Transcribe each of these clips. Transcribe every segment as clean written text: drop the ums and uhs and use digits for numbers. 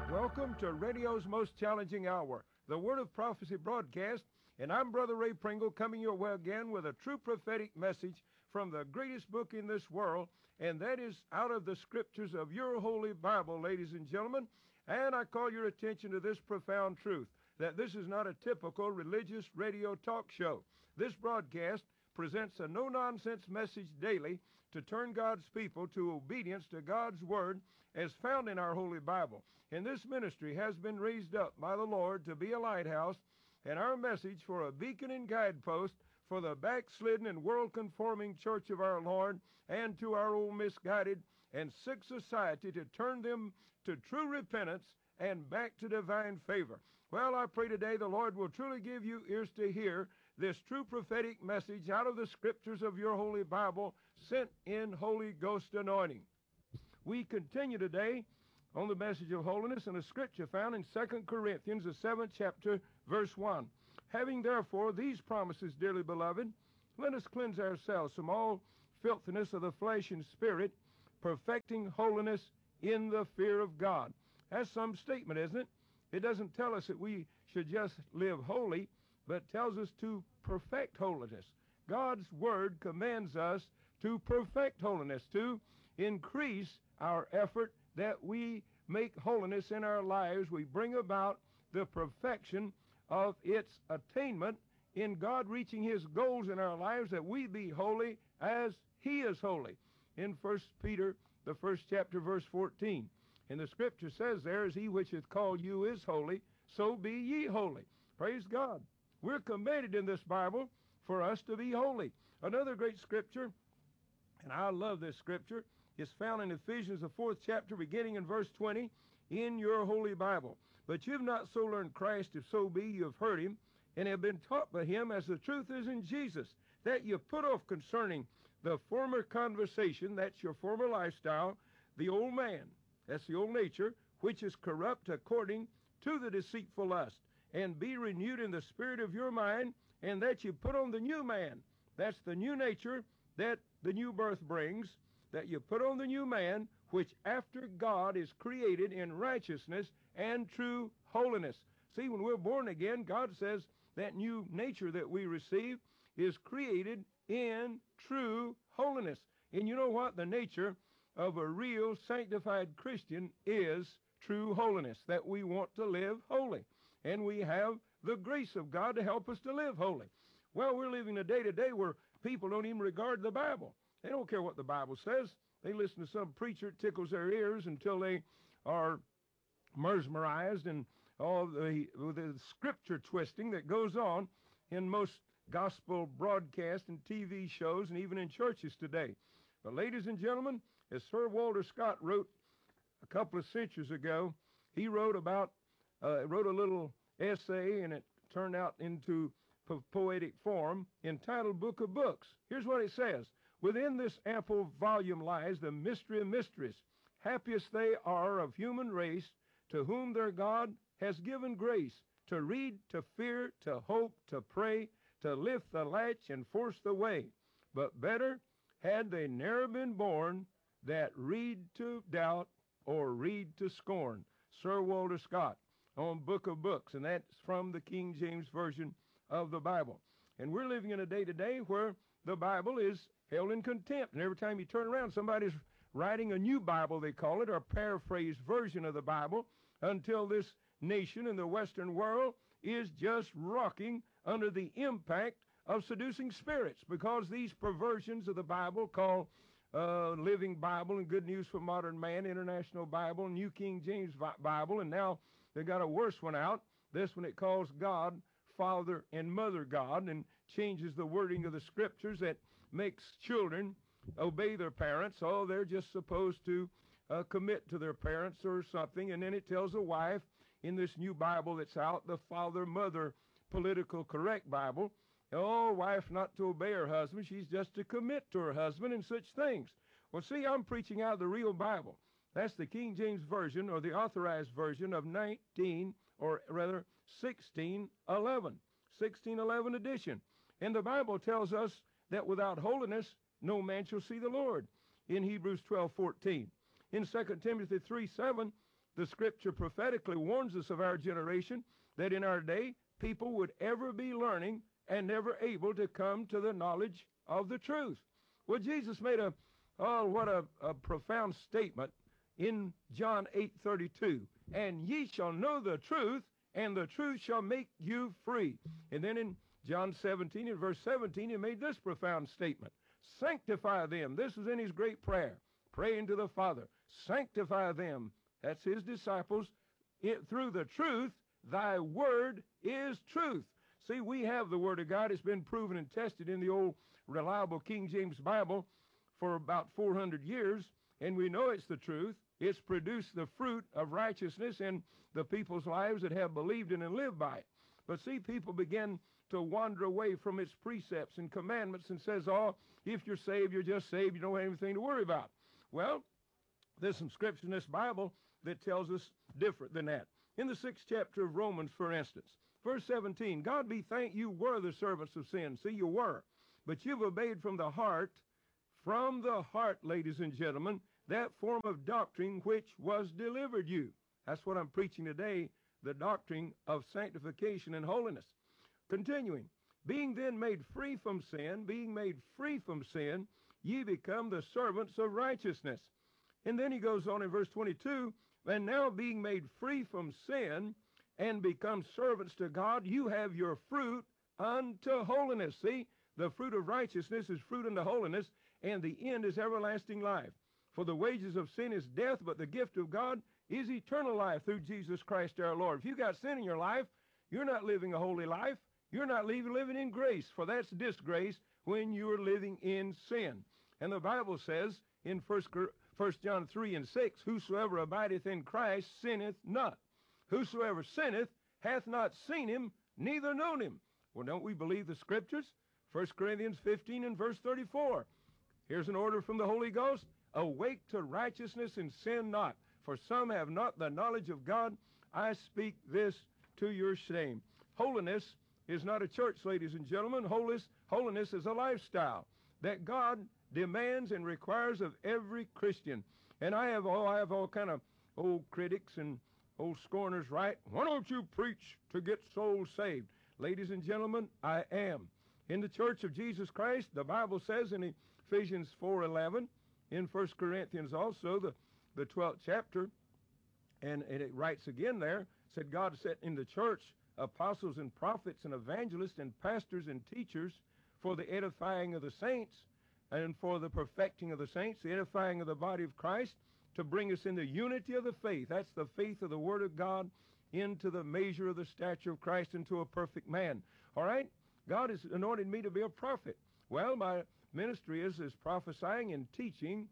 Welcome to radio's most challenging hour, the Word of Prophecy broadcast, and I'm Brother Ray Pringle coming your way again with a true prophetic message from the greatest book in this world, and that is out of the scriptures of your Holy Bible, ladies and gentlemen. And I call your attention to this profound truth, that this is not a typical religious radio talk show. This broadcast presents a no-nonsense message daily to turn God's people to obedience to God's Word as found in our Holy Bible. And this ministry has been raised up by the Lord to be a lighthouse, and our message for a beacon and guidepost for the backslidden and world-conforming church of our Lord, and to our old misguided and sick society to turn them to true repentance and back to divine favor. Well, I pray today the Lord will truly give you ears to hear this true prophetic message out of the scriptures of your Holy Bible, sent in Holy Ghost anointing. We continue today on the message of holiness in a scripture found in 2 Corinthians, the 7th chapter, verse 1. Having therefore these promises, dearly beloved, let us cleanse ourselves from all filthiness of the flesh and spirit, perfecting holiness in the fear of God. That's some statement, isn't it? It doesn't tell us that we should just live holy, but tells us to perfect holiness. God's Word commands us to perfect holiness, to increase our effort that we make holiness in our lives. We bring about the perfection of its attainment in God reaching His goals in our lives, that we be holy as He is holy. In 1 Peter, the 1st chapter, verse 14. And the scripture says there, as He which hath called you is holy, so be ye holy. Praise God. We're commanded in this Bible for us to be holy. Another great scripture, and I love this scripture, is found in Ephesians, the 4th chapter, beginning in verse 20, in your Holy Bible. But you've not so learned Christ, if so be you have heard Him, and have been taught by Him, as the truth is in Jesus, that you put off concerning the former conversation, that's your former lifestyle, the old man, that's the old nature, which is corrupt according to the deceitful lust, and be renewed in the spirit of your mind, and that you put on the new man. That's the new nature that the new birth brings, that you put on the new man, which after God is created in righteousness and true holiness. See, when we're born again, God says that new nature that we receive is created in true holiness. And you know what? The nature of a real sanctified Christian is true holiness, that we want to live holy. And we have the grace of God to help us to live holy. Well, we're living a day today where people don't even regard the Bible. They don't care what the Bible says. They listen to some preacher, tickles their ears until they are mesmerized, and all the scripture twisting that goes on in most gospel broadcasts and TV shows and even in churches today. But ladies and gentlemen, as Sir Walter Scott wrote a couple of centuries ago, he wrote a little essay, and it turned out into poetic form, entitled Book of Books. Here's what it says. Within this ample volume lies the mystery of mysteries. Happiest they are of human race, to whom their God has given grace, to read, to fear, to hope, to pray, to lift the latch and force the way. But better had they ne'er been born, that read to doubt or read to scorn. Sir Walter Scott on Book of Books, and that's from the King James Version of the Bible. And we're living in a day today where the Bible is held in contempt. And every time you turn around, somebody's writing a new Bible, they call it, or a paraphrased version of the Bible, until this nation in the Western world is just rocking under the impact of seducing spirits, because these perversions of the Bible called Living Bible and Good News for Modern Man, International Bible, New King James Bible, and now they got a worse one out. This one it calls God, Father, and Mother God, and changes the wording of the scriptures that makes children obey their parents. Oh, they're just supposed to commit to their parents or something. And then it tells a wife in this new Bible that's out, the Father, Mother, political correct Bible, oh, wife not to obey her husband, she's just to commit to her husband and such things. Well, see, I'm preaching out of the real Bible. That's the King James Version, or the authorized version of 1611 edition. And the Bible tells us that without holiness, no man shall see the Lord, in Hebrews 12:14. In 2 Timothy 3:7, the Scripture prophetically warns us of our generation that in our day, people would ever be learning and never able to come to the knowledge of the truth. Well, Jesus made a profound statement in John 8:32. And ye shall know the truth, and the truth shall make you free. And then in John 17, in verse 17, he made this profound statement. Sanctify them. This is in his great prayer, praying to the Father. Sanctify them, that's his disciples, through the truth. Thy word is truth. See, we have the word of God. It's been proven and tested in the old reliable King James Bible for about 400 years, and we know it's the truth. It's produced the fruit of righteousness in the people's lives that have believed in and lived by it. But see, people begin to wander away from its precepts and commandments and says, oh, if you're saved, you're just saved. You don't have anything to worry about. Well, there's some scripture in this Bible that tells us different than that. In the 6th chapter of Romans, for instance, verse 17, God be thanked you were the servants of sin. See, you were. But you've obeyed from the heart, ladies and gentlemen, that form of doctrine which was delivered you. That's what I'm preaching today, the doctrine of sanctification and holiness. Continuing, being then made free from sin, ye become the servants of righteousness. And then he goes on in verse 22, and now being made free from sin and become servants to God, you have your fruit unto holiness. See, the fruit of righteousness is fruit unto holiness, and the end is everlasting life. For the wages of sin is death, but the gift of God is eternal life through Jesus Christ our Lord. If you got sin in your life, you're not living a holy life. You're not living in grace, for that's disgrace when you are living in sin. And the Bible says in 1 John 3:6, whosoever abideth in Christ sinneth not. Whosoever sinneth hath not seen him, neither known him. Well, don't we believe the Scriptures? 1 Corinthians 15 and verse 34. Here's an order from the Holy Ghost. Awake to righteousness and sin not, for some have not the knowledge of God. I speak this to your shame. Holiness is not a church, ladies and gentlemen. Holiness is a lifestyle that God demands and requires of every Christian. And I have all kind of old critics and old scorners, right? Why don't you preach to get souls saved? Ladies and gentlemen, I am. In the Church of Jesus Christ, the Bible says in Ephesians 4:11, in 1 Corinthians also, the 12th chapter, and it writes again there, said God set in the church apostles and prophets and evangelists and pastors and teachers for the edifying of the saints and for the perfecting of the saints, the edifying of the body of Christ, to bring us in the unity of the faith. That's the faith of the Word of God into the measure of the stature of Christ, into a perfect man. All right? God has anointed me to be a prophet. Well, my ministry is prophesying and teaching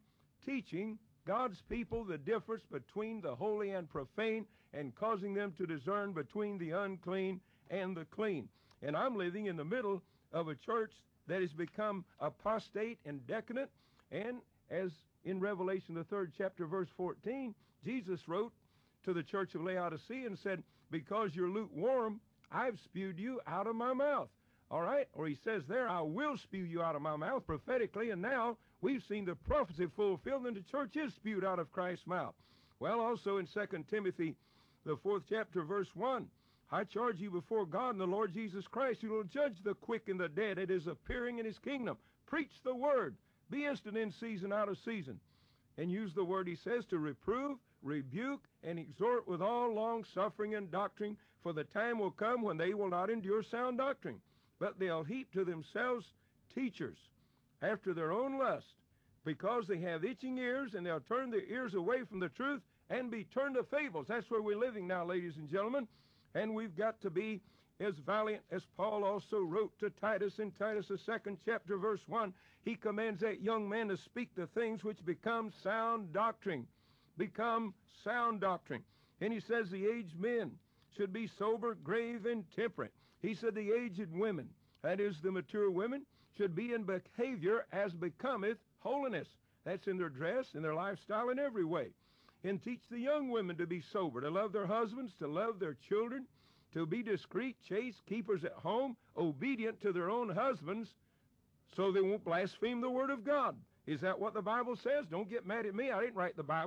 God's people the difference between the holy and profane and causing them to discern between the unclean and the clean. And I'm living in the middle of a church that has become apostate and decadent. And as in Revelation, the 3rd chapter, verse 14, Jesus wrote to the church of Laodicea and said, because you're lukewarm, I've spewed you out of my mouth. All right? Or he says there, I will spew you out of my mouth prophetically, and now we've seen the prophecy fulfilled, and the church is spewed out of Christ's mouth. Well, also in 2 Timothy, the 4th chapter, verse 1, I charge you before God and the Lord Jesus Christ, who will judge the quick and the dead at his appearing in his kingdom. Preach the word. Be instant in season, out of season. And use the word, he says, to reprove, rebuke, and exhort with all long suffering and doctrine, for the time will come when they will not endure sound doctrine, but they'll heap to themselves teachers after their own lust, because they have itching ears, and they'll turn their ears away from the truth and be turned to fables. That's where we're living now, ladies and gentlemen. And we've got to be as valiant as Paul also wrote to Titus in Titus, the 2nd chapter, verse 1. He commands that young man to speak the things which become sound doctrine. Become sound doctrine. And he says the aged men should be sober, grave, and temperate. He said the aged women, that is the mature women, should be in behavior as becometh holiness. That's in their dress, in their lifestyle, in every way. And teach the young women to be sober, to love their husbands, to love their children, to be discreet, chaste, keepers at home, obedient to their own husbands, so they won't blaspheme the word of God. Is that what the Bible says? Don't get mad at me. I didn't write the Bible.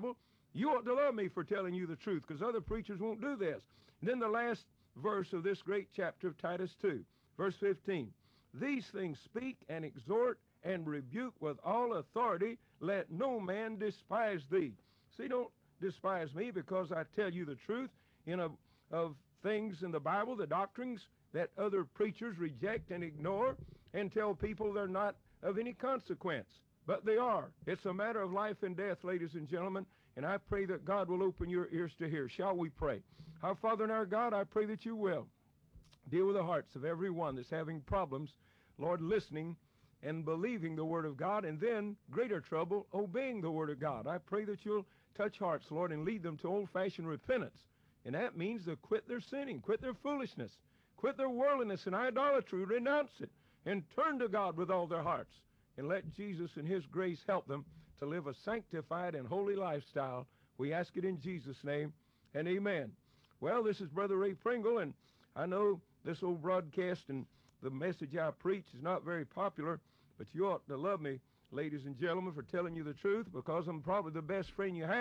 You ought to love me for telling you the truth, because other preachers won't do this. And then the last verse of this great chapter of Titus 2, verse 15. These things speak and exhort and rebuke with all authority. Let no man despise thee. See, don't despise me because I tell you the truth of things in the Bible, the doctrines that other preachers reject and ignore and tell people they're not of any consequence. But they are. It's a matter of life and death, ladies and gentlemen, and I pray that God will open your ears to hear. Shall we pray? Our Father and our God, I pray that you will deal with the hearts of everyone that's having problems, Lord, listening and believing the Word of God, and then greater trouble obeying the Word of God. I pray that you'll touch hearts, Lord, and lead them to old-fashioned repentance. And that means to quit their sinning, quit their foolishness, quit their worldliness and idolatry, renounce it, and turn to God with all their hearts. And let Jesus and his grace help them to live a sanctified and holy lifestyle. We ask it in Jesus' name, and amen. Well, this is Brother Ray Pringle, and I know this old broadcast and the message I preach is not very popular, but you ought to love me, ladies and gentlemen, for telling you the truth, because I'm probably the best friend you have.